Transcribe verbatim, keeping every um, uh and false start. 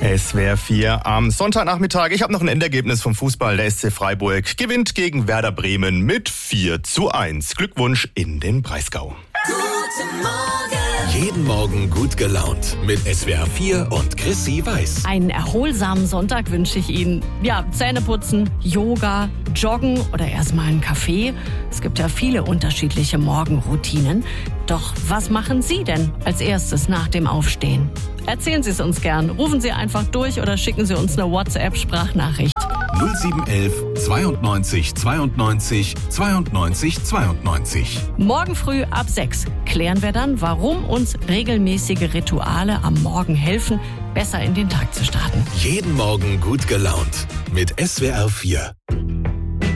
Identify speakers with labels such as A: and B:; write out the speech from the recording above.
A: Es wäre vier am Sonntagnachmittag. Ich habe noch ein Endergebnis vom Fußball. Der S C Freiburg gewinnt gegen Werder Bremen mit vier zu eins. Glückwunsch in den Breisgau.
B: Guten Morgen.
C: Jeden Morgen gut gelaunt mit S W R vier und Chrissy Weiß.
D: Einen erholsamen Sonntag wünsche ich Ihnen. Ja, Zähneputzen, Yoga, Joggen oder erstmal einen Kaffee. Es gibt ja viele unterschiedliche Morgenroutinen. Doch was machen Sie denn als erstes nach dem Aufstehen? Erzählen Sie es uns gern. Rufen Sie einfach durch oder schicken Sie uns eine WhatsApp-Sprachnachricht.
C: null sieben elf zweiundneunzig zweiundneunzig zweiundneunzig zweiundneunzig.
D: Morgen früh ab sechs klären wir dann, warum uns regelmäßige Rituale am Morgen helfen, besser in den Tag zu starten.
C: Jeden Morgen gut gelaunt mit S W R vier.